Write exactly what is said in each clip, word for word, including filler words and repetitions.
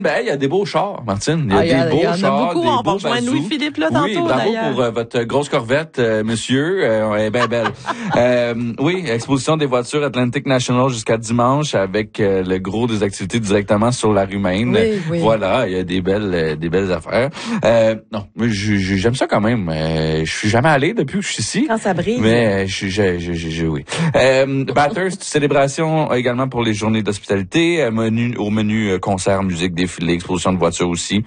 Ben, il y a des beaux chars, Martine. Il y a ah, des y a, beaux y en chars, a beaucoup. des On beaux va rejoindre bazous. Louis-Philippe là Oui, tantôt, bravo d'ailleurs. pour euh, votre grosse Corvette, euh, monsieur. Euh, elle est bien belle. euh, oui, exposition des voitures Atlantic National jusqu'à dimanche avec euh, le gros des activités directement sur la rue Maine. Oui, oui. Voilà, il y a des belles, euh, des belles affaires. Euh, non, mais je- je- j'aime ça quand même. Euh, je suis jamais allé depuis que je suis ici. Quand ça brille. Mais euh, je, je, je, je, je- oui. Euh, Bathurst, célébration également pour les journées d'hospitalité, euh, menu au menu euh, concert, musique, défilé, exposition de voitures aussi.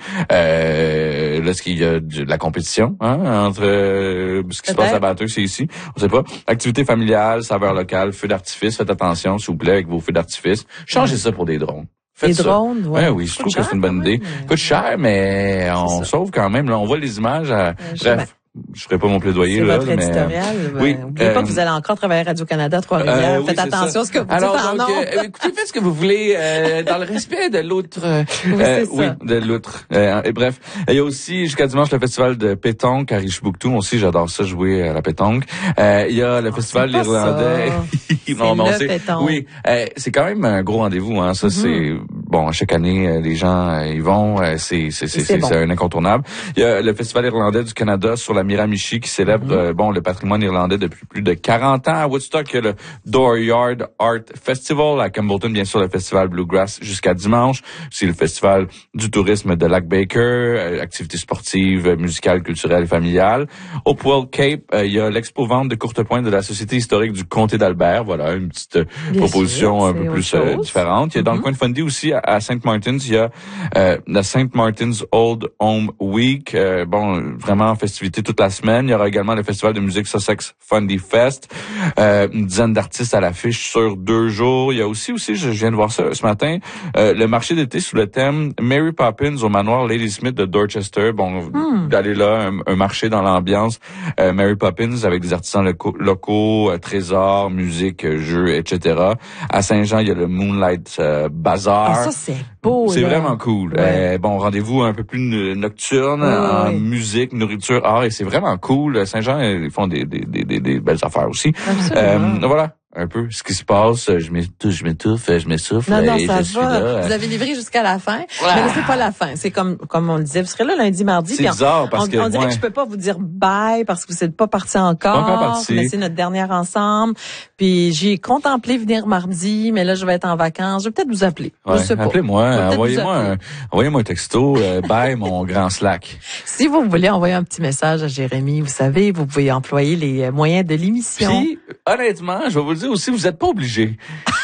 Euh, là, est-ce qu'il y a de la compétition hein, entre euh, ce qui se passe à Bathurst et ici? On sait pas. Activité familiale, saveur locale, feux d'artifice. Faites attention, s'il vous plaît, avec vos feux d'artifice. Changez ça pour des drones. Faites des ça. drones, ouais. Ouais, oui, je trouve que c'est une bonne idée. Mais... Coûte cher, mais on ça. sauve quand même. Là, on voit les images. À... Euh, Bref. Je ferai pas mon plaidoyer, c'est là, votre mais... éditorial. Ben, oui, n'oubliez euh, pas que vous allez encore travailler à Radio-Canada, Trois-Rivières. Euh, Faites oui, attention à ce que vous Alors, dites en donc, nom. euh, écoutez, faites ce que vous voulez, euh, dans le respect de l'autre. Euh, oui, euh, c'est oui, ça. de l'autre. Euh, et bref, il y a aussi jusqu'à dimanche le festival de pétanque à Richibouctou. Moi aussi, j'adore ça, jouer à la pétanque. Euh, il y a le oh, festival c'est pas irlandais. C'est non, non, le c'est pétanque. oui, euh, c'est quand même un gros rendez-vous. Hein. Ça, mm-hmm. c'est bon. Chaque année, euh, les gens euh, y vont. Euh, c'est c'est c'est c'est, bon. c'est un incontournable. Il y a le festival irlandais du Canada sur la Miramichi qui célèbre mm-hmm. euh, bon le patrimoine irlandais depuis plus de quarante ans. À Woodstock, il y a le Dooryard Art Festival. À Campbellton, bien sûr, le festival Bluegrass jusqu'à dimanche. C'est le festival du tourisme de Lac Baker, euh, activités sportives, musicales, culturelles et familiales. Hopewell Cape, euh, il y a l'expo-vente de courte pointe de la Société historique du comté d'Albert. Voilà, une petite bien proposition sûr, un peu plus euh, différente. Il y a dans mm-hmm. le coin de Fundy aussi, à, à Saint Martin's, il y a euh, la Saint Martin's Old Home Week. Euh, bon, vraiment en festivité toute la semaine. Il y aura également le festival de musique Sussex Fundy Fest. Euh, une dizaine d'artistes à l'affiche sur deux jours. Il y a aussi, aussi, je viens de voir ça ce matin, euh, le marché d'été sous le thème Mary Poppins au manoir Ladysmith de Dorchester. Bon, mm. d'aller là, un, un marché dans l'ambiance euh, Mary Poppins avec des artisans locaux, locaux euh, trésors, musique, euh, jeux, et cetera. À Saint-Jean, il y a le Moonlight euh, Bazaar. Ah, ça, c'est beau, C'est là. vraiment cool. Ouais. Euh, bon, rendez-vous un peu plus nocturne, oui, en oui. musique, nourriture, art, et c'est vraiment cool. Saint-Jean, ils font des, des, des, des, des belles affaires aussi. Absolument. Euh, voilà. Un peu ce qui se passe, je m'étouffe, je m'étouffe, je m'essouffle. Non, non, et ça je suis va. là. Vous avez livré jusqu'à la fin. Ouais. Mais là, c'est pas la fin. C'est comme, comme on le disait. Vous serez là lundi, mardi. C'est bizarre parce on, que, on dirait ouais. que je peux pas vous dire bye parce que vous n'êtes pas partis encore. Pas encore parti. Mais c'est notre dernière ensemble. Puis j'ai contemplé venir mardi, mais là, je vais être en vacances. Je vais peut-être vous appeler. Ouais, je sais pas. Appelez-moi. Envoyez-moi un, envoyez-moi un texto. Euh, bye, mon grand Slack. Si vous voulez envoyer un petit message à Jérémy, vous savez, vous pouvez employer les moyens de l'émission. Puis, honnêtement, je vais vous le dire aussi, vous n'êtes pas obligés.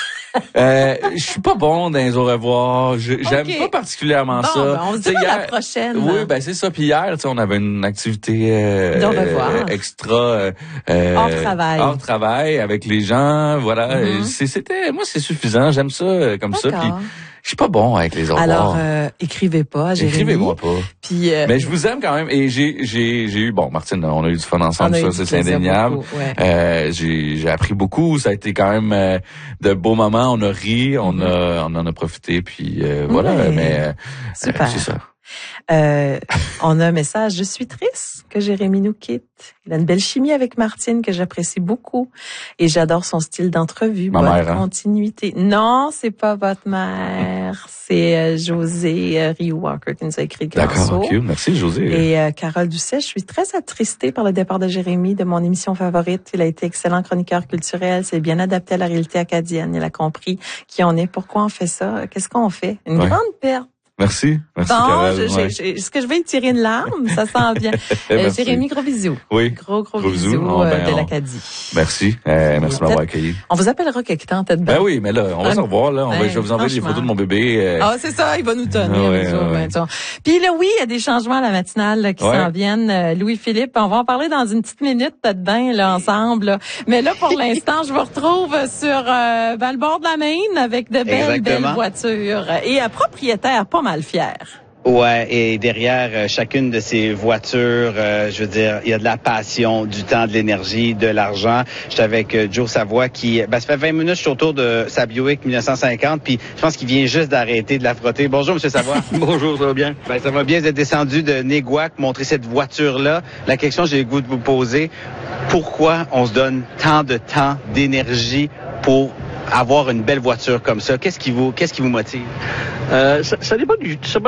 euh, je suis pas bon dans les au revoir. Je, okay. J'aime pas particulièrement bon, ça. Ben on se dit la prochaine. Oui, ben c'est ça. Puis hier, on avait une activité euh, de revoir. Euh, extra euh, hors travail. Hors travail avec les gens. Voilà. Mm-hmm. C'est, c'était, moi, c'est suffisant. J'aime ça euh, comme D'accord. ça. Puis je suis pas bon avec les au revoir. Alors, euh, écrivez pas, Jérémy. Écrivez-moi pas. Puis, euh, mais je vous aime quand même. Et j'ai, j'ai, j'ai eu, bon, Martine, on a eu du fun ensemble, ça, c'est indéniable. Beaucoup, ouais. euh, j'ai, j'ai appris beaucoup. Ça a été quand même euh, de beaux moments. On a ri, on mm-hmm. a, on en a profité. Puis euh, voilà. Ouais. Mais euh, super. Euh, c'est ça. Euh, on a un message. Je suis triste que Jérémy nous quitte. Il a une belle chimie avec Martine que j'apprécie beaucoup et j'adore son style d'entrevue. Ma Bonne mère, hein? continuité. Non, c'est pas votre mère. C'est euh, José euh, Rio Walker qui nous a écrit le D'accord, ok. Merci, José. Et euh, Carole Doucet, je suis très attristée par le départ de Jérémy de mon émission favorite. Il a été excellent chroniqueur culturel. C'est bien adapté à la réalité acadienne. Il a compris qui on est, pourquoi on fait ça, qu'est-ce qu'on fait. Une ouais. grande perte. Merci. Merci, bon, Carole. Je, ouais. je, est-ce que je vais tirer une larme? Ça sent bien. euh, Jérémy, gros bisous. Oui. Gros, gros, gros bisous, bisous. Oh, ben, de on... l'Acadie. Merci. Euh, merci de m'avoir accueilli. On vous appellera quelque temps, peut-être bien. Ben oui, mais là, on va se revoir, là. On va, je vais vous envoyer des photos de mon bébé. Euh... Ah, c'est ça, il va nous tenir. Ah, ouais, ouais, ouais. Puis là, oui, il y a des changements à la matinale là, qui ouais. s'en viennent. Euh, Louis-Philippe, on va en parler dans une petite minute, peut-être bien, là, ensemble. Là. Mais là, pour l'instant, je vous retrouve sur euh, ben, le bord de la Maine avec de belles, Exactement. belles voitures. Et un propriétaire pas mal fier. Ouais, et derrière euh, chacune de ces voitures, euh, je veux dire, il y a de la passion, du temps, de l'énergie, de l'argent. J'étais avec euh, Joe Savoie qui, ben, ça fait vingt minutes, je suis autour de sa Buick dix-neuf cent cinquante, puis je pense qu'il vient juste d'arrêter de la frotter. Bonjour, Monsieur Savoie. Bonjour, ça va bien? Ben, ça va bien, vous êtes descendu de Néguac, montrer cette voiture-là. La question que j'ai le goût de vous poser, pourquoi on se donne tant de temps, d'énergie pour avoir une belle voiture comme ça? Qu'est-ce qui vous, qu'est-ce qui vous motive? Euh, ça, ça dépend du, ça